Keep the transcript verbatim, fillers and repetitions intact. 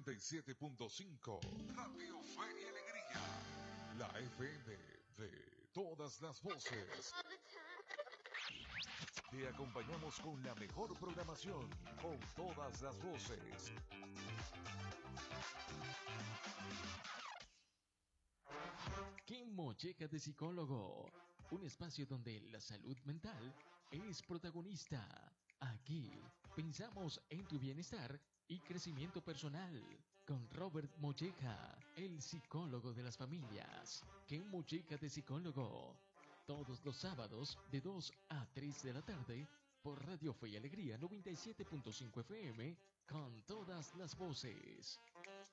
noventa y siete punto cinco. Radio Fe y Alegría. La F M de todas las voces. Te acompañamos con la mejor programación, con todas las voces. ¡Qué Molleja de Psicólogo! Un espacio donde la salud mental es protagonista. Aquí pensamos en tu bienestar y crecimiento personal. Con Robert Molleja, el psicólogo de las familias. ¡Qué Molleja de Psicólogo! Todos los sábados de dos a tres de la tarde por Radio Fe y Alegría noventa y siete punto cinco F M con todas las voces.